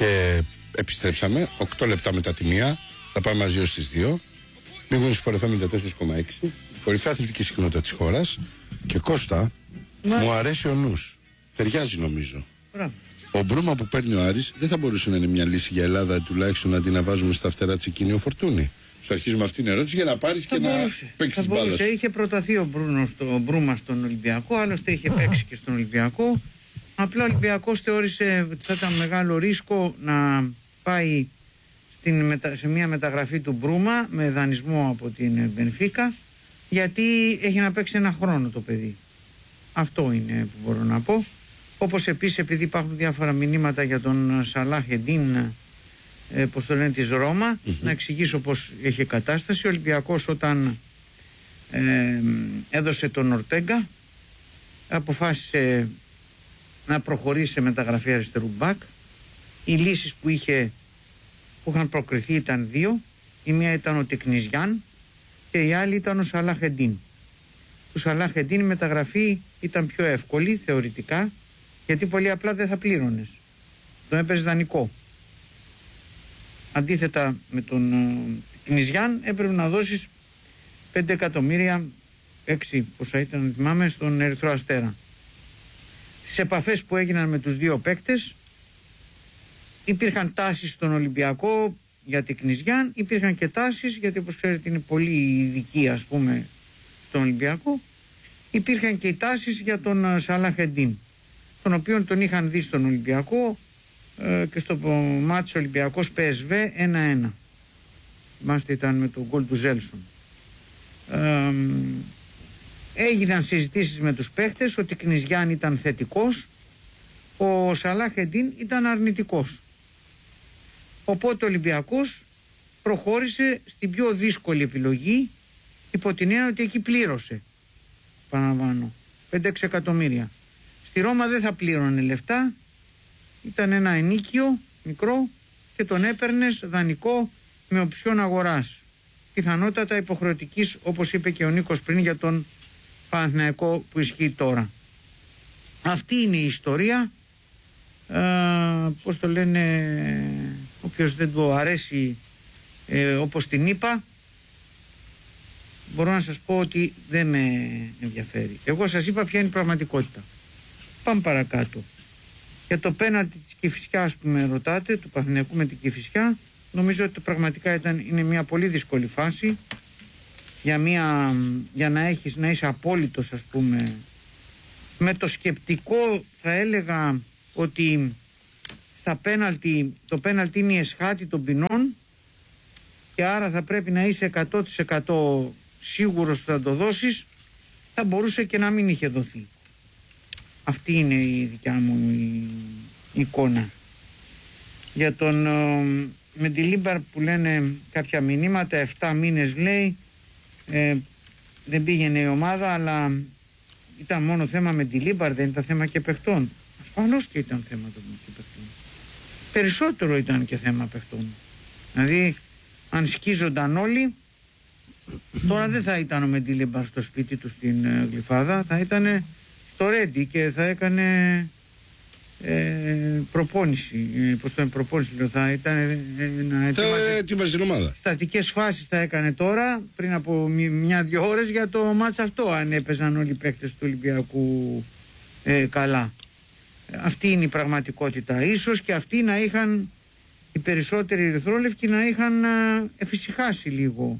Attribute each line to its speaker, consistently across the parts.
Speaker 1: Και επιστρέψαμε 8 λεπτά μετά τη 1. Θα πάμε μαζί ως τις 2. Μήγουν Sport FM 94,6. Κορυφαία αθλητική συχνότητα της χώρας. Και Κώστα, μου αρέσει ο νους. Ταιριάζει νομίζω. Ο Μπρούμα που παίρνει ο Άρης δεν θα μπορούσε να είναι μια λύση για Ελλάδα, τουλάχιστον αντί να βάζουμε στα φτερά Τσικίνιο Φορτούνη. Σου αρχίζουμε αυτή την ερώτηση για να πάρεις και να παίξεις μπάλα. Θα μπορούσε.
Speaker 2: Είχε προταθεί ο Μπρούμα στον Ολυμπιακό, άλλωστε είχε παίξει και στον Ολυμπιακό. Απλά ο Ολυμπιακός θεώρησε ότι θα ήταν μεγάλο ρίσκο να πάει σε μια μεταγραφή του Μπρούμα με δανεισμό από την Μπενφίκα, γιατί έχει να παίξει ένα χρόνο το παιδί. Αυτό είναι που μπορώ να πω. Όπως επίσης, επειδή υπάρχουν διάφορα μηνύματα για τον Σαλάχ Εντίν, πώς το λένε, της Ρώμα, να εξηγήσω πώς έχει κατάσταση. Ο Ολυμπιακός όταν έδωσε τον Ορτέγκα αποφάσισε να προχωρήσει σε μεταγραφή αριστερού μπακ. Οι λύσεις που είχαν προκριθεί ήταν δύο. Η μία ήταν ο Τεκνιζιάν και η άλλη ήταν ο Σαλάχ Εντίν. Του Σαλάχ Εντίν η μεταγραφή ήταν πιο εύκολη θεωρητικά, γιατί πολύ απλά δεν θα πλήρωνες. Τον έπαιζε δανεικό. Αντίθετα με τον Τεκνιζιάν έπρεπε να δώσεις 5 εκατομμύρια, 6 πόσα ήταν θυμάμαι, στον Ερυθρό Αστέρα. Στις επαφές που έγιναν με τους δύο παίκτες υπήρχαν τάσεις στον Ολυμπιακό για Τεκνιζιάν, υπήρχαν και τάσεις, γιατί όπως ξέρετε είναι πολύ ειδικοί ας πούμε στον Ολυμπιακό, υπήρχαν και οι τάσεις για τον Σαλάχ Εντίν, τον οποίον τον είχαν δει στον Ολυμπιακό και στο μάτς Ολυμπιακός PSV 1-1. Θυμάστε, ήταν με τον γκολ του Ζέλσον. Έγιναν συζητήσεις με τους παίχτες. Ο Τεκνιζιάν ήταν θετικός, ο Σαλάχ Εντίν ήταν αρνητικός. Οπότε ο Ολυμπιακός προχώρησε στην πιο δύσκολη επιλογή, υπό την έννοια ότι εκεί πλήρωσε, παραλαμβάνω, 5-6 εκατομμύρια. Στη Ρώμα δεν θα πλήρωνε λεφτά, ήταν ένα ενίκιο μικρό και τον έπαιρνες δανεικό με οψιόν αγοράς, πιθανότατα υποχρεωτικής, όπως είπε και ο Νίκος πριν για τον Παναθηναϊκό που ισχύει τώρα. Αυτή είναι η ιστορία. Πώς το λένε, όποιος δεν του αρέσει όπως την είπα, μπορώ να σας πω ότι δεν με ενδιαφέρει. Εγώ σας είπα ποια είναι η πραγματικότητα. Πάμε παρακάτω. Για το πέναλτι της Κηφισιάς που με ρωτάτε, του Παναθηναϊκού με την Κηφισιά, νομίζω ότι πραγματικά είναι μια πολύ δύσκολη φάση για να είσαι απόλυτος, ας πούμε, με το σκεπτικό, θα έλεγα ότι στα το πέναλτι είναι η εσχάτη των ποινών και άρα θα πρέπει να είσαι 100% σίγουρος ότι θα το δώσεις. Θα μπορούσε και να μην είχε δοθεί. Αυτή είναι η δικιά μου η εικόνα. Για τον Μεντιλίμπαρ που λένε κάποια μηνύματα, 7 μήνες λέει, δεν πήγαινε η ομάδα, αλλά ήταν μόνο θέμα Μεντιλίμπαρ, δεν ήταν θέμα και παιχτών. Ασφαλώς και ήταν θέμα και παιχτών. Περισσότερο ήταν και θέμα παιχτών. Δηλαδή αν σκίζονταν όλοι, τώρα δεν θα ήταν ο Μεντιλίμπαρ στο σπίτι του στην Γλυφάδα, θα ήταν στο Ρέντι και θα έκανε προπόνηση. Πώς το είναι προπόνηση, λέω, θα ήταν να ετοιμάζει
Speaker 1: την ομάδα.
Speaker 2: Στατικές φάσεις θα έκανε τώρα, πριν από 1-2 ώρες, για το μάτς αυτό, αν έπαιζαν όλοι οι παίκτες του Ολυμπιακού καλά. Αυτή είναι η πραγματικότητα. Ίσως και αυτοί να είχαν, οι περισσότεροι ερυθρόλευκοι, να είχαν εφησυχάσει λίγο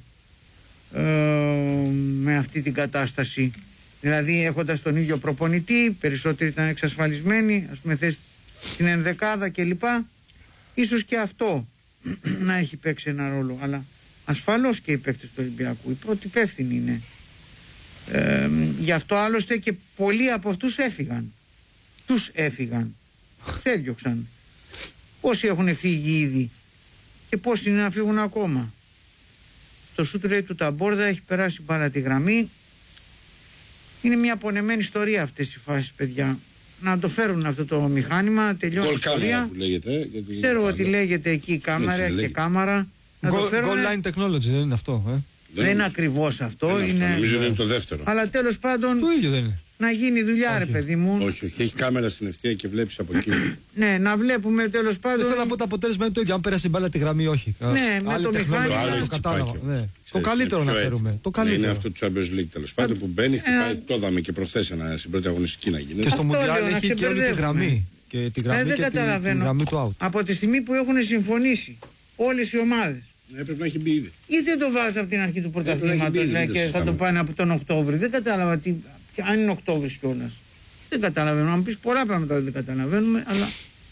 Speaker 2: με αυτή την κατάσταση. Δηλαδή έχοντας τον ίδιο προπονητή, περισσότεροι ήταν εξασφαλισμένοι, ας πούμε θέσεις στην ενδεκάδα κλπ. Ίσως και αυτό να έχει παίξει ένα ρόλο. Αλλά ασφαλώς και οι παίκτες του Ολυμπιακού, οι πρώτοι υπεύθυνοι είναι. Γι' αυτό άλλωστε και πολλοί από αυτούς έφυγαν. Τους έδιωξαν. Πόσοι έχουν φύγει ήδη και πόσοι είναι να φύγουν ακόμα. Το σούτ λέει του Ταμπόρδα, έχει περάσει μπάλα τη γραμμή. Είναι μια απονεμένη ιστορία αυτές οι φάσεις, παιδιά. Να το φέρουν αυτό το μηχάνημα, να τελειώνει η ιστορία. Ξέρω ότι λέγεται εκεί κάμερα και κάμερα.
Speaker 3: Goal line technology, δεν είναι αυτό.
Speaker 2: Δεν είναι ακριβώς αυτό.
Speaker 1: Νομίζω είναι το δεύτερο.
Speaker 2: Αλλά τέλος πάντων.
Speaker 3: Το ίδιο δεν είναι.
Speaker 2: να γίνει δουλειά, ρε παιδί μου.
Speaker 1: Όχι, έχει κάμερα στην ευθεία και βλέπεις από εκεί.
Speaker 2: Ναι, να βλέπουμε τέλος πάντων.
Speaker 3: Δεν θέλω να πω το αποτέλεσμα είναι το ίδιο. Αν πέρασε η μπάλα τη γραμμή, όχι.
Speaker 2: Ναι, με το μηχάνημα.
Speaker 1: Το άλλο έχει
Speaker 3: κατάλαβα.
Speaker 1: τσιπάκι.
Speaker 3: Ναι. Το καλύτερο να φέρουμε. Το καλύτερο.
Speaker 1: Είναι αυτό του Champions League τέλος πάντων που μπαίνει, χτυπάει. Το είδαμε και προχθές στην πρώτη αγωνιστική να γίνεται.
Speaker 3: Και στο Μουντιάλ έχει και όλη τη γραμμή. Και τη γραμμή
Speaker 2: δεν
Speaker 3: και
Speaker 2: καταλαβαίνω.
Speaker 3: τη γραμμή του out.
Speaker 2: Από τη στιγμή που έχουν συμφωνήσει όλες οι ομάδες.
Speaker 1: Έπρεπε να έχει μπει ήδη.
Speaker 2: Γιατί δεν το βάζουν από την αρχή του πρωταθλήματος και θα το πάνε από τον Οκτώβρη. Δεν κατάλαβα τι, αν είναι Οκτώβρης κιόλας. Δεν καταλαβαίνω. Να μου πεις πολλά πράγματα δεν καταλαβαίνουμε, αλλά.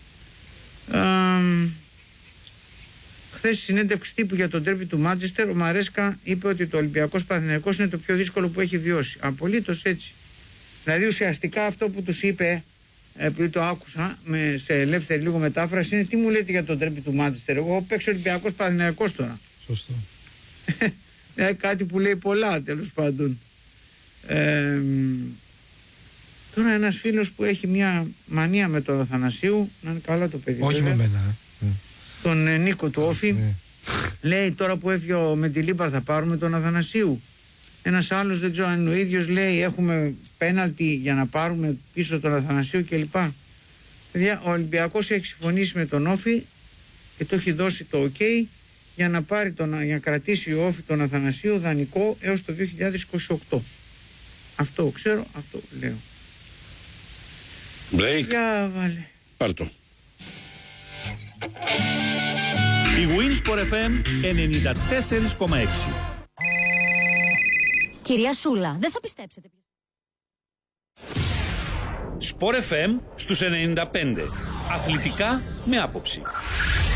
Speaker 2: Χθες στη συνέντευξη τύπου για τον ντέρμπι του Μάντσεστερ, ο Μαρέσκα είπε ότι το Ολυμπιακός Παναθηναϊκός είναι το πιο δύσκολο που έχει βιώσει. Απολύτως έτσι. Δηλαδή ουσιαστικά αυτό που τους είπε, επειδή το άκουσα σε ελεύθερη λίγο μετάφραση, είναι τι μου λέτε για τον ντέρμπι του Μάντσεστερ. Εγώ παίξω Ολυμπιακός Παναθηναϊκός τώρα.
Speaker 3: Σωστό.
Speaker 2: Κάτι που λέει πολλά τέλος πάντων. Τώρα ένας φίλος που έχει μια μανία με τον Αθανασίου, να είναι καλά το παιδί.
Speaker 3: Όχι
Speaker 2: βέβαια,
Speaker 3: με μένα.
Speaker 2: τον Νίκο του Όφη,
Speaker 3: Ναι.
Speaker 2: λέει τώρα που έφυγε ο Μεντιλίμπαρ θα πάρουμε τον Αθανασίου. Ένας άλλος δεν ξέρω αν είναι ο ίδιος, λέει έχουμε πέναλτι για να πάρουμε πίσω τον Αθανασίου κλπ. Παιδιά, ο Ολυμπιακός έχει συμφωνήσει με τον Όφη και το έχει δώσει το OK για να, για να κρατήσει ο Όφη τον Αθανασίου δανεικό έως το 2028. Αυτό ξέρω, αυτό λέω.
Speaker 1: Break.
Speaker 2: Για βάλε.
Speaker 1: Πάρ' το.
Speaker 4: Η Winsport FM 94,6.
Speaker 5: Κυρία Σούλα, δεν θα πιστέψετε.
Speaker 4: Sport FM στους 95. Αθλητικά με άποψη.